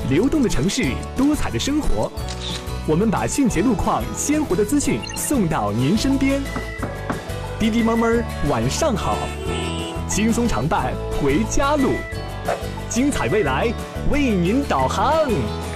流动的城市，多彩的生活。我们把迅捷路况、鲜活的资讯送到您身边。滴滴猫猫晚上好，轻松常伴回家路，精彩未来为您导航。